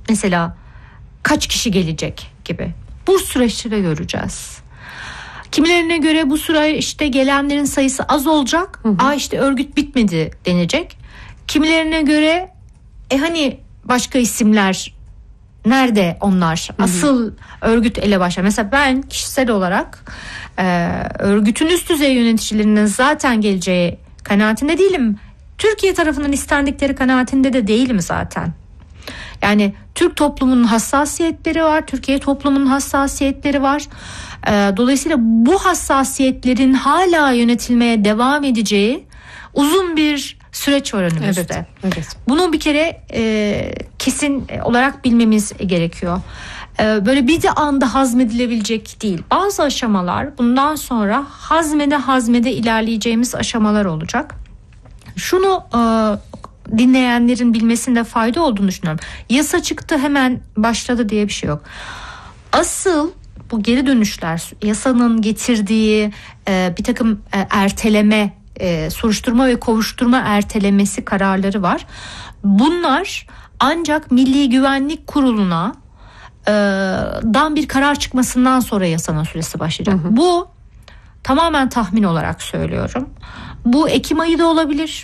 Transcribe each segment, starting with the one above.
Mesela kaç kişi gelecek gibi. Bu süreçte de göreceğiz. Kimilerine göre bu süre işte gelenlerin sayısı az olacak. İşte örgüt bitmedi denecek. Kimilerine göre hani başka isimler nerede onlar? Asıl örgüt ele başlar. Mesela ben kişisel olarak örgütün üst düzey yöneticilerinin zaten geleceği kanaatinde değilim. Türkiye tarafından istendikleri kanaatinde de değilim zaten. Yani Türk toplumunun hassasiyetleri var, Türkiye toplumunun hassasiyetleri var. Dolayısıyla bu hassasiyetlerin hala yönetilmeye devam edeceği uzun bir süreç var önümüzde. Evet. Bunu bir kere kesin olarak bilmemiz gerekiyor. Böyle bir de anda hazmedilebilecek değil. Bazı aşamalar bundan sonra hazmede ilerleyeceğimiz aşamalar olacak. Şunu dinleyenlerin bilmesinde fayda olduğunu düşünüyorum. Yasa çıktı hemen başladı diye bir şey yok. Asıl bu geri dönüşler, yasanın getirdiği bir takım erteleme, soruşturma ve kovuşturma ertelemesi kararları var. Bunlar ancak Milli Güvenlik Kurulu'na dan bir karar çıkmasından sonra yasanın süresi başlayacak. Bu tamamen tahmin olarak söylüyorum. Bu Ekim ayı da olabilir.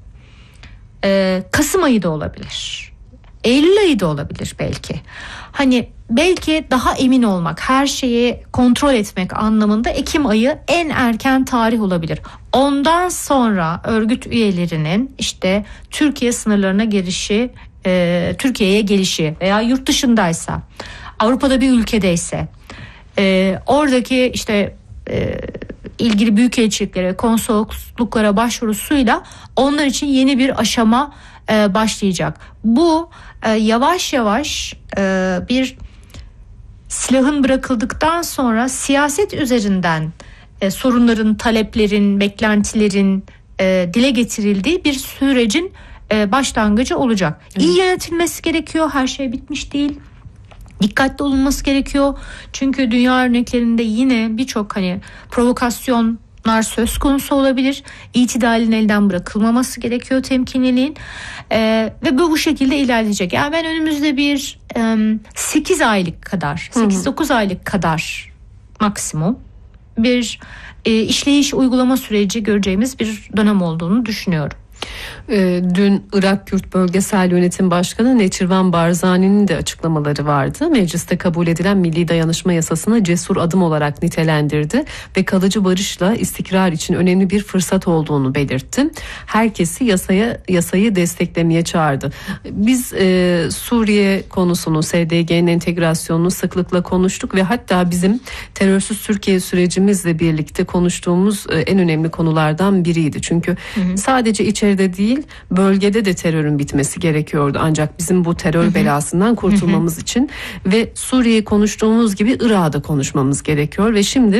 Kasım ayı da olabilir. Eylül ayı da olabilir belki. Hani belki daha emin olmak, her şeyi kontrol etmek anlamında Ekim ayı en erken tarih olabilir. Ondan sonra örgüt üyelerinin işte Türkiye sınırlarına girişi, Türkiye'ye gelişi veya yurt dışındaysa, Avrupa'da bir ülkedeyse, oradaki işte ilgili büyükelçiliklere ve konsolosluklara başvurusuyla onlar için yeni bir aşama başlayacak. Bu yavaş yavaş bir silahın bırakıldıktan sonra siyaset üzerinden sorunların, taleplerin, beklentilerin dile getirildiği bir sürecin başlangıcı olacak. İyi yönetilmesi gerekiyor. Her şey bitmiş değil. Dikkatli olunması gerekiyor. Çünkü dünya örneklerinde yine birçok provokasyonlar söz konusu olabilir. İtidalin elden bırakılmaması gerekiyor, temkinliliğin. Ve bu şekilde ilerleyecek. Yani ben önümüzde bir 8 aylık kadar, 8-9 aylık kadar maksimum bir işleyiş uygulama süreci göreceğimiz bir dönem olduğunu düşünüyorum. Dün Irak Kürt Bölgesel Yönetim Başkanı Neçirvan Barzani'nin de açıklamaları vardı. Mecliste kabul edilen Milli Dayanışma Yasası'nı cesur adım olarak nitelendirdi ve kalıcı barışla istikrar için önemli bir fırsat olduğunu belirtti. Herkesi yasayı desteklemeye çağırdı. Biz Suriye konusunu, SDG'nin entegrasyonunu sıklıkla konuştuk ve hatta bizim terörsüz Türkiye sürecimizle birlikte konuştuğumuz en önemli konulardan biriydi. Çünkü sadece içeride değil, bölgede de terörün bitmesi gerekiyordu. Ancak bizim bu terör belasından kurtulmamız için ve Suriye'yi konuştuğumuz gibi Irak'ı da konuşmamız gerekiyor ve şimdi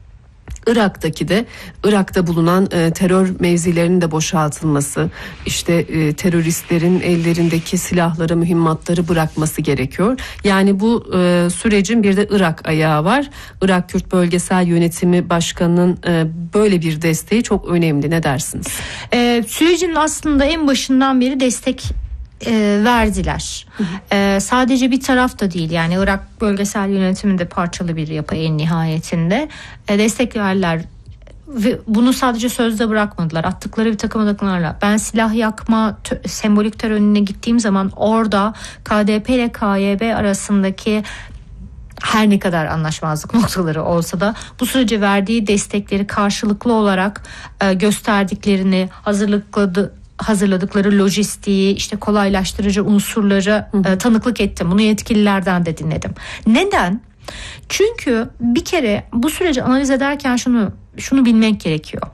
Irak'ta bulunan terör mevzilerinin de boşaltılması, işte teröristlerin ellerindeki silahları, mühimmatları bırakması gerekiyor. Yani bu sürecin bir de Irak ayağı var. Irak Kürt Bölgesel Yönetimi Başkanı'nın böyle bir desteği çok önemli. Ne dersiniz? Sürecin aslında en başından beri destek verdiler. Sadece bir taraf da değil, yani Irak Bölgesel Yönetimi de parçalı bir yapı en nihayetinde. Destek verdiler ve bunu sadece sözde bırakmadılar. Attıkları bir takım adımlarla. Ben silah yakma sembolik törenine gittiğim zaman orada KDP ile KYB arasındaki her ne kadar anlaşmazlık noktaları olsa da bu sürece verdiği destekleri karşılıklı olarak gösterdiklerini, hazırladıkları lojistiği, işte kolaylaştırıcı unsurları tanıklık ettim. Bunu yetkililerden de dinledim. Neden? Çünkü bir kere bu süreci analiz ederken şunu bilmek gerekiyor.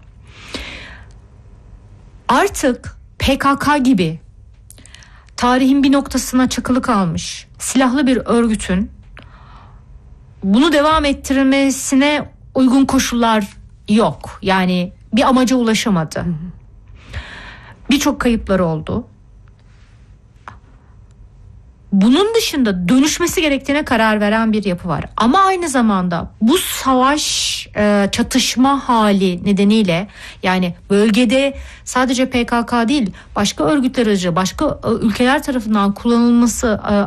Artık PKK gibi tarihin bir noktasına çakılı kalmış silahlı bir örgütün bunu devam ettirmesine uygun koşullar yok. Yani bir amaca ulaşamadı. Birçok kayıpları oldu. Bunun dışında dönüşmesi gerektiğine karar veren bir yapı var. Ama aynı zamanda bu savaş, çatışma hali nedeniyle, yani bölgede sadece PKK değil, başka örgütler aracı, başka ülkeler tarafından kullanılması